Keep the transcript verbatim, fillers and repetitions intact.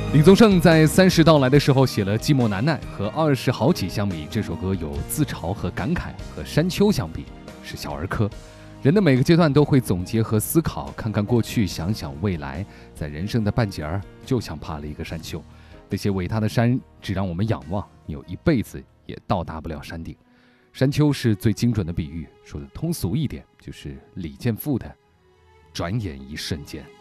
李宗盛在三十到来的时候写了《寂寞难耐》，和二十好几相比，这首歌有自嘲和感慨；和山丘相比，是小儿科。人的每个阶段都会总结和思考，看看过去，想想未来。在人生的半截儿，就像爬了一个山丘，那些伟大的山只让我们仰望，有一辈子也到达不了山顶。山丘是最精准的比喻，说的通俗一点，就是李健复的“转眼一瞬间”。